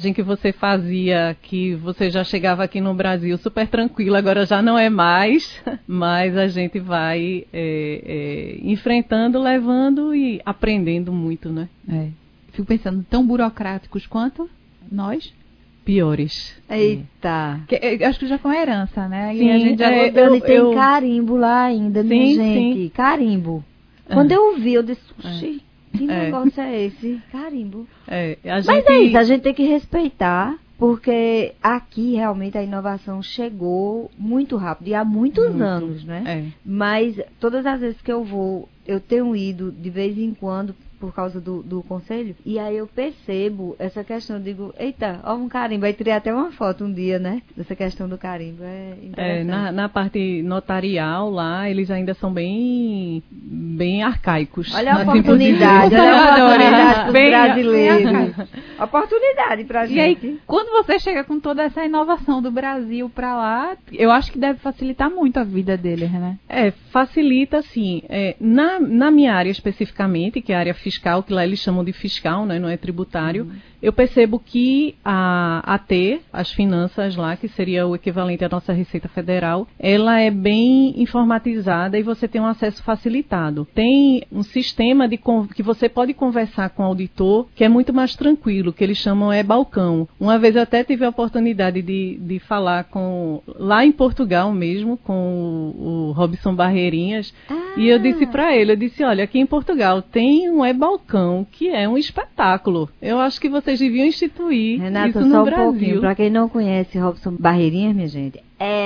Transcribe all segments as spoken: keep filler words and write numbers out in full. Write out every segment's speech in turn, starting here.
que você fazia, que você já chegava aqui no Brasil super tranquila, agora já não é mais, mas a gente vai é, é, enfrentando, levando e aprendendo muito, né? É. Fico pensando, tão burocráticos quanto nós? Piores. Eita. Que, eu acho que já com a herança, né? Sim, e a gente já... é, eu, tem eu... carimbo lá ainda, minha sim, gente. Sim. Carimbo. Quando é. eu vi, eu disse, oxi, é. que negócio é. é esse? Carimbo. É, a gente... Mas é isso, a gente tem que respeitar, porque aqui realmente a inovação chegou muito rápido, e há muitos muito. anos, né? É. Mas todas as vezes que eu vou, eu tenho ido de vez em quando, por causa do, do conselho, e aí eu percebo essa questão, eu digo, eita, ó um carimbo, aí tirei até uma foto um dia, né, dessa questão do carimbo, é interessante. É, na, na parte notarial lá, eles ainda são bem, bem arcaicos. Olha a oportunidade, olha a oportunidade para os brasileiros. Oportunidade pra gente. E aí, quando você chega com toda essa inovação do Brasil para lá, eu acho que deve facilitar muito a vida deles, né? É, facilita sim. É, na, na minha área especificamente, que é a área fiscal, fiscal, que lá eles chamam de fiscal, né, não é tributário, uhum. eu percebo que a AT, as finanças lá, que seria o equivalente à nossa Receita Federal, ela é bem informatizada e você tem um acesso facilitado. Tem um sistema de que você pode conversar com o auditor, que é muito mais tranquilo, que eles chamam é balcão. Uma vez eu até tive a oportunidade de, de falar com, lá em Portugal mesmo, com o, o Robson Barreirinhas, ah. e eu disse para ele, eu disse, olha, aqui em Portugal tem um e balcão, que é um espetáculo. Eu acho que vocês deviam instituir Renata, isso no só um Brasil. pouquinho, para quem não conhece Robson Barreirinhas, minha gente,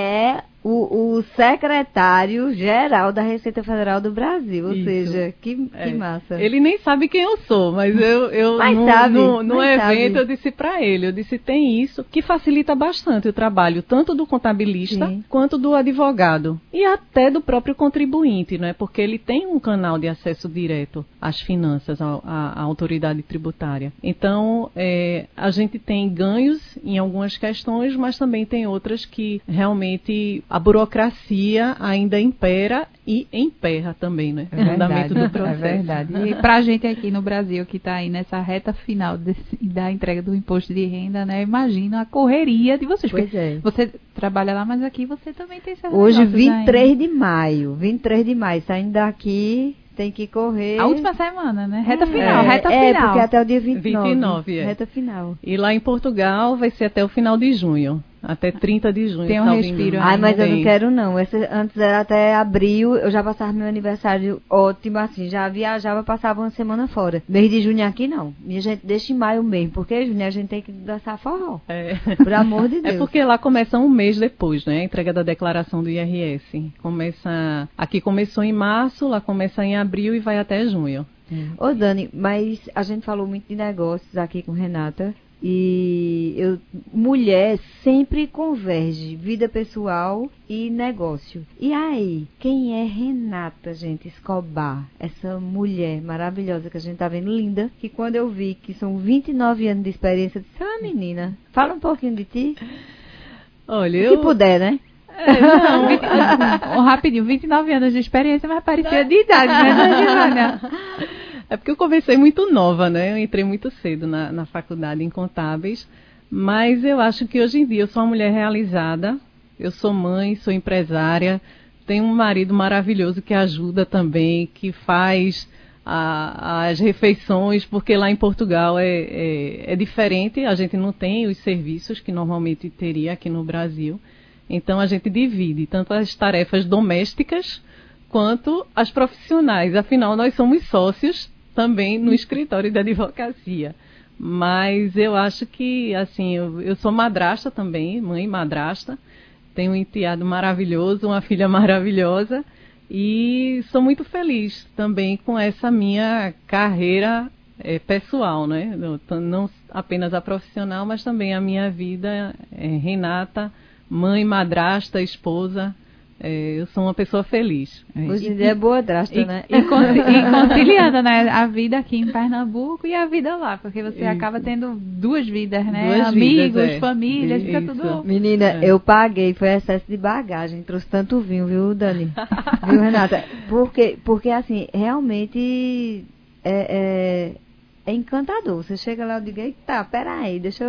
é o, o secretário-geral da Receita Federal do Brasil, ou isso. seja, que, é. que massa. Ele nem sabe quem eu sou, mas eu, eu mas no, sabe, no, no mas evento sabe. eu disse para ele, eu disse, tem isso, que facilita bastante o trabalho, tanto do contabilista, Sim. quanto do advogado, e até do próprio contribuinte, né? Porque ele tem um canal de acesso direto às finanças, à, à autoridade tributária. Então, é, a gente tem ganhos em algumas questões, mas também tem outras que realmente a burocracia ainda impera e emperra também, né? É verdade, do processo. É verdade. E pra gente aqui no Brasil, que está aí nessa reta final desse, da entrega do imposto de renda, né? Imagina a correria de vocês. Pois é. Você trabalha lá, mas aqui você também tem seus Hoje, vinte e três de maio. vinte e três de maio, saindo daqui... Tem que correr... A última semana, né? Reta final, é, reta é, final. É, porque até o dia vinte e nove. vinte e nove, é. Reta final. E lá em Portugal vai ser até o final de junho. Até trinta de junho. Tem um respiro. Ai, mas eu não quero não. Esse, antes era até abril, eu já passava meu aniversário ótimo, assim. Já viajava, passava uma semana fora. Mês de junho aqui não. Minha gente, deixa em maio mesmo. Porque junho a gente tem que dançar forró. É. Por amor de Deus. É porque lá começa um mês depois, né? A entrega da declaração do I R S. Começa... Aqui começou em março, lá começa em abril e vai até junho. Hum. Ô Dani, mas a gente falou muito de negócios aqui com Renata. E eu, mulher sempre converge vida pessoal e negócio. E aí, quem é Renata, gente, Escobar? Essa mulher maravilhosa que a gente tá vendo, linda, que quando eu vi que são vinte e nove anos de experiência, eu disse, ah, menina, fala um pouquinho de ti. Olha, eu... Se puder, né? É, não, um, rapidinho, vinte e nove anos de experiência, mas parecia de idade, né? É porque eu comecei muito nova, né? Eu entrei muito cedo na, na faculdade em contábeis, mas eu acho que hoje em dia eu sou uma mulher realizada, eu sou mãe, sou empresária, tenho um marido maravilhoso que ajuda também, que faz a, as refeições, porque lá em Portugal é, é, é diferente, a gente não tem os serviços que normalmente teria aqui no Brasil, então a gente divide tanto as tarefas domésticas quanto as profissionais, afinal nós somos sócios também no escritório de advocacia. Mas eu acho que, assim, eu, eu sou madrasta também, mãe madrasta, tenho um enteado maravilhoso, uma filha maravilhosa e sou muito feliz também com essa minha carreira é, pessoal, né? Não apenas a profissional, mas também a minha vida, é, Renata, mãe, madrasta, esposa. É, eu sou uma pessoa feliz. Hoje em dia é boa drasta, e, né? E, e conciliando, né? A vida aqui em Pernambuco e a vida lá, porque você Isso. acaba tendo duas vidas, né? Duas Amigos, vidas, é. famílias, Isso. fica tudo... Menina, é. eu paguei, foi excesso de bagagem, trouxe tanto vinho, viu, Dani? Viu, Renata? Porque, porque assim, realmente é, é, é encantador. Você chega lá e diga, eita, peraí, deixa eu